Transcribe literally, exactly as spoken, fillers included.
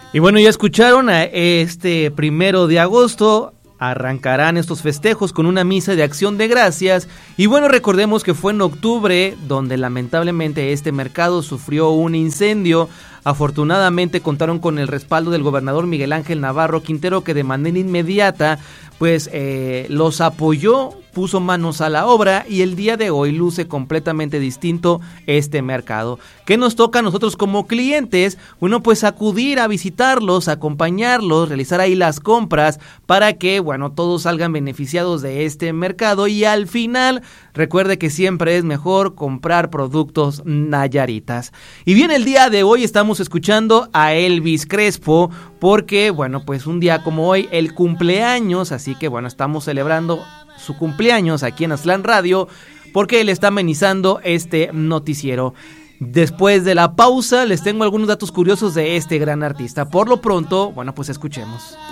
Y bueno, ya escucharon, a este primero de agosto arrancarán estos festejos con una misa de acción de gracias. Y bueno, recordemos que fue en octubre donde lamentablemente este mercado sufrió un incendio. Afortunadamente contaron con el respaldo del gobernador Miguel Ángel Navarro Quintero, que de manera inmediata pues eh, los apoyó, puso manos a la obra, y el día de hoy luce completamente distinto este mercado. ¿Qué nos toca a nosotros como clientes? Bueno, pues acudir a visitarlos, acompañarlos, realizar ahí las compras para que, bueno, todos salgan beneficiados de este mercado. Y al final, recuerde que siempre es mejor comprar productos Nayaritas. Y bien, el día de hoy estamos escuchando a Elvis Crespo porque, bueno, pues un día como hoy, el cumpleaños, así que, bueno, estamos celebrando su cumpleaños aquí en Aztlán Radio, porque él está amenizando este noticiero. Después de la pausa les tengo algunos datos curiosos de este gran artista. Por lo pronto, bueno, pues escuchemos.